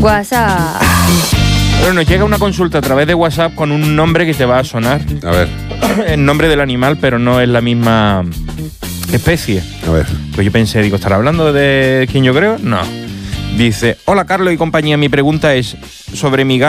WhatsApp. Bueno, nos llega una consulta a través de WhatsApp con un nombre que te va a sonar. A ver. El nombre del animal, pero no es la misma especie. A ver. Pues yo pensé, digo, ¿estará hablando de quién yo creo? No. Dice, hola Carlos y compañía, mi pregunta es sobre mi gato